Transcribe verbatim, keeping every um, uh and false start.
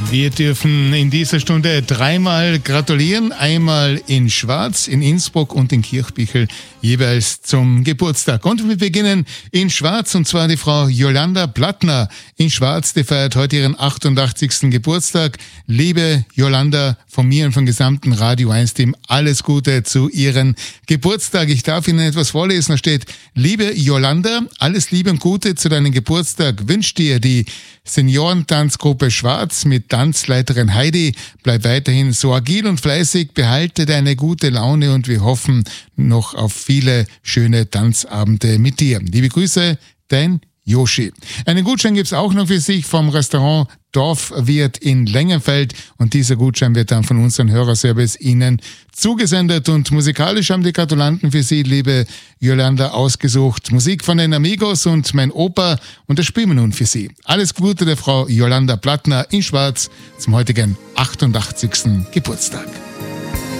Wir dürfen in dieser Stunde dreimal gratulieren. Einmal in Schwaz, in Innsbruck und in Kirchbichel, jeweils zum Geburtstag. Und wir beginnen in Schwaz, und zwar die Frau Jolanda Plattner in Schwaz. Die feiert heute ihren achtundachtzigsten Geburtstag. Liebe Jolanda, von mir und vom gesamten Radio eins Team alles Gute zu Ihren Geburtstag. Ich darf Ihnen etwas vorlesen. Da steht: Liebe Jolanda, alles Liebe und Gute zu deinem Geburtstag wünscht dir die Seniorentanzgruppe Schwaz mit Tanzleiterin Heidi. Bleib weiterhin so agil und fleißig, behalte deine gute Laune und wir hoffen noch auf viele schöne Tanzabende mit dir. Liebe Grüße, dein Yoshi. Einen Gutschein gibt's auch noch für sich vom Restaurant Dorfwirt in Längenfeld, und dieser Gutschein wird dann von unserem Hörerservice Ihnen zugesendet. Und musikalisch haben die Gratulanten für Sie, liebe Jolanda, ausgesucht Musik von den Amigos und Mein Opa, und das spielen wir nun für Sie. Alles Gute der Frau Jolanda Plattner in Schwaz zum heutigen achtundachtzigsten Geburtstag.